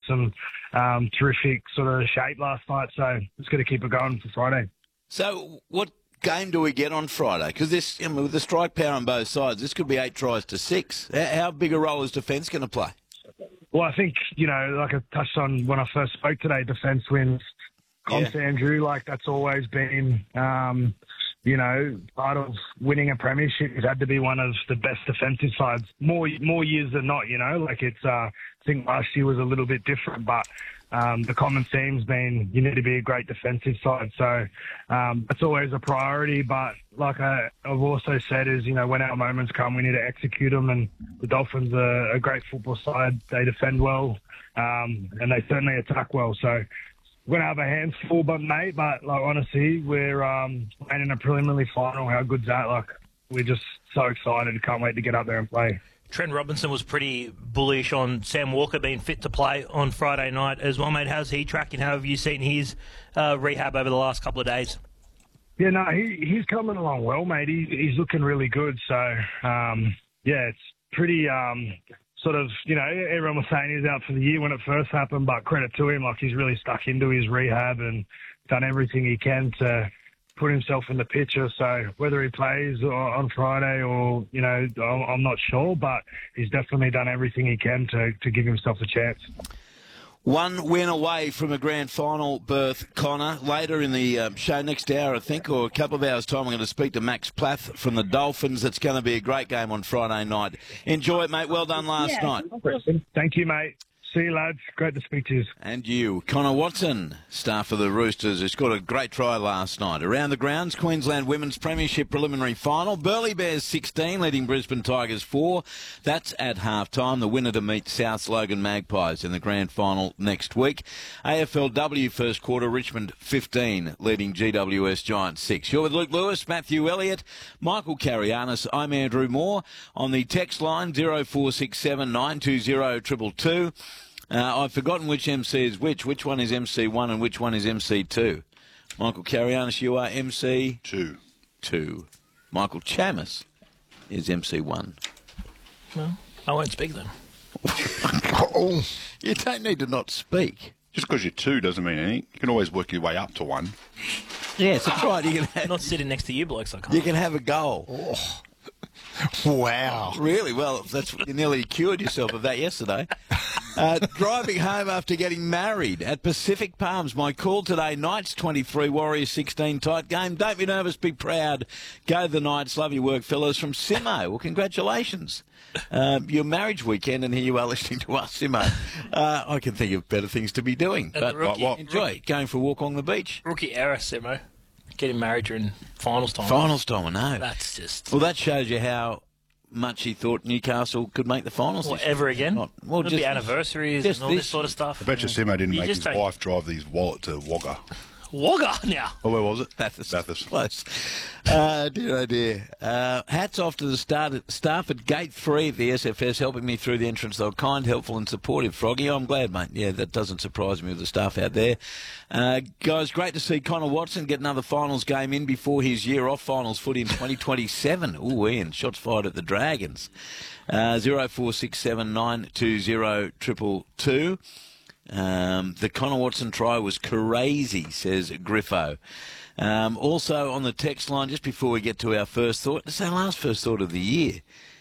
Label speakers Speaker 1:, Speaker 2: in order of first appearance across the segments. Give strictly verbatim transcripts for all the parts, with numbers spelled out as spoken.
Speaker 1: some um, terrific sort of shape last night. So it's going to keep it going for Friday.
Speaker 2: So what game do we get on Friday? Because this, you know, with the strike power on both sides, this could be eight tries to six. How big a role is defence going to play?
Speaker 1: Well, I think, you know, like I touched on when I first spoke today, defence wins. Comps,
Speaker 2: Yeah.
Speaker 1: Andrew, like that's always been, um, you know, part of winning a premiership. It had to be one of the best defensive sides, more more years than not, you know. Like it's, uh, I think last year was a little bit different, but um, the common theme's been you need to be a great defensive side. So um, that's always a priority. But like I, I've also said is, you know, when our moments come, we need to execute them. And the Dolphins are a great football side. They defend well, um, and they certainly attack well. So we're going to have a hands full, but mate, but like honestly, we're um, playing in a preliminary final. How good's that? Like we're just so excited. Can't wait to get up there and play.
Speaker 3: Trent Robinson was pretty bullish on Sam Walker being fit to play on Friday night as well, mate. How's he tracking? How have you seen his uh, rehab over the last couple of days?
Speaker 1: Yeah, no, he, he's coming along well, mate. He, he's looking really good. So, um, yeah, it's pretty um, sort of, you know, everyone was saying he's out for the year when it first happened, but credit to him, like he's really stuck into his rehab and done everything he can to put himself in the picture. So whether he plays on Friday or, you know, I'm not sure, but he's definitely done everything he can to, to give himself a chance.
Speaker 2: One win away from a grand final berth, Connor. Later in the uh, show, next hour, I think, or a couple of hours' time, I'm going to speak to Max Plath from the Dolphins. It's going to be a great game on Friday night. Enjoy it, mate. Well done last
Speaker 4: Yeah.
Speaker 2: night.
Speaker 1: Thank you, mate. See you, lads. Great to speak to you.
Speaker 2: And you, Connor Watson, star for the Roosters, who scored a great try last night. Around the grounds, Queensland Women's Premiership Preliminary Final. Burleigh Bears sixteen, leading Brisbane Tigers four. That's at half-time. The winner to meet South Logan Magpies in the grand final next week. A F L W first quarter, Richmond fifteen, leading G W S Giants six. You're with Luke Lewis, Matthew Elliott, Michael Carianis. I'm Andrew Moore. On the text line, zero four six seven nine two zero two two two. Uh, I've forgotten which M C is which. Which one is M C one and which one is M C two? Michael Carianis, you are M C
Speaker 5: two.
Speaker 2: two. Michael Chamis is M C one.
Speaker 3: Well, I won't speak then.
Speaker 5: Oh,
Speaker 2: You don't need to not speak.
Speaker 5: just because you're two doesn't mean anything. You can always work your way up to one.
Speaker 2: Yes, that's right. You can have,
Speaker 3: Not sitting next to you blokes, I can't.
Speaker 2: you can have a goal.
Speaker 6: Wow.
Speaker 2: Really? Well, that's you nearly cured yourself of that yesterday. Uh, driving home after getting married at Pacific Palms. My call today, Knights twenty-three, Warriors sixteen, tight game. Don't be nervous, be proud. Go the Knights. Love your work, fellas. From Simo. Well, congratulations. Uh, your marriage weekend, and here you are listening to us, Simo. Uh, I can think of better things to be doing.
Speaker 3: And
Speaker 2: But
Speaker 3: the rookie-
Speaker 2: what, enjoy going for a walk along the beach.
Speaker 3: Rookie error, Simo. Getting married during finals time.
Speaker 2: Finals time, I know.
Speaker 3: That's just...
Speaker 2: Well, that shows you how much he thought Newcastle could make the finals.
Speaker 3: Well,
Speaker 2: this year.
Speaker 3: ever again?
Speaker 2: Not, well,
Speaker 3: It'll
Speaker 2: just
Speaker 3: be anniversaries
Speaker 2: just
Speaker 3: and all this
Speaker 2: this
Speaker 3: sort of stuff.
Speaker 5: I bet you Simo didn't
Speaker 3: You
Speaker 5: make
Speaker 3: just
Speaker 5: his
Speaker 3: don't-
Speaker 5: wife drive his wallet to Wagga.
Speaker 3: Wagga now.
Speaker 5: Oh, where was it?
Speaker 2: Bathurst.
Speaker 5: Bathurst.
Speaker 2: Close. Uh, dear, oh dear. Uh, hats off to the start at, staff at Gate three at the S F S, helping me through the entrance. They were kind, helpful and supportive, Froggy. I'm glad, mate. Yeah, that doesn't surprise me with the staff out there. Uh, guys, great to see Connor Watson get another finals game in before his year off finals footy in twenty twenty-seven. Ooh, Ian, shots fired at the Dragons. Uh, zero four six seven nine two zero two two two. Um, the Connor Watson try was crazy, says Griffo. Um, also on the text line, just before we get to our first thought, it's our last first thought of the year.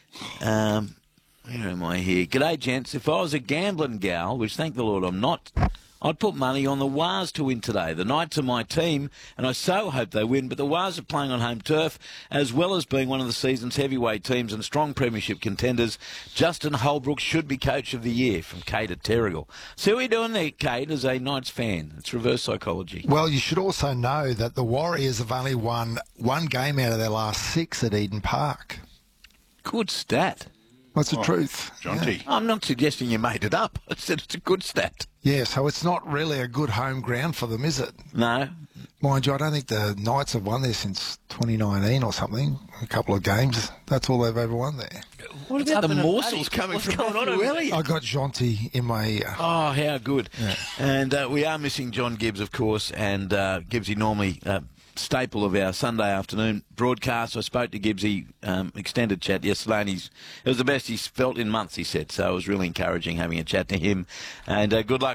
Speaker 2: Um, where am I here? G'day, gents. If I was a gambling gal, which thank the Lord I'm not, I'd put money on the Wars to win today. The Knights are my team, and I so hope they win, but the Wars are playing on home turf, as well as being one of the season's heavyweight teams and strong premiership contenders. Justin Holbrook should be coach of the year, from Kate at Terrigal. See what you're doing there, Kate, as a Knights fan. It's reverse psychology.
Speaker 6: Well, you should also know that the Warriors have only won one game out of their last six at Eden Park.
Speaker 2: Good stat.
Speaker 6: What's the
Speaker 5: Oh,
Speaker 6: truth?
Speaker 5: Jonty.
Speaker 2: I'm not suggesting you made it up. I said it's a good stat.
Speaker 6: Yeah, so it's not really a good home ground for them, is it?
Speaker 2: No.
Speaker 6: Mind you, I don't think the Knights have won there since twenty nineteen or something. A couple of games. That's all they've ever won there.
Speaker 2: What
Speaker 3: What's
Speaker 2: about the
Speaker 3: happening,
Speaker 2: morsels
Speaker 3: Paddy?
Speaker 2: coming
Speaker 3: What's
Speaker 2: from
Speaker 3: going on
Speaker 2: Matthew
Speaker 3: over there?
Speaker 2: Elliott?
Speaker 6: I got Jonty in my ear.
Speaker 2: Oh, how good. And uh, we are missing John Gibbs, of course, and uh, Gibbsy normally uh, staple of our Sunday afternoon broadcast. I spoke to Gibbsy, um, extended chat yesterday, and he's, it was the best he's felt in months, he said. So it was really encouraging having a chat to him. And uh, good luck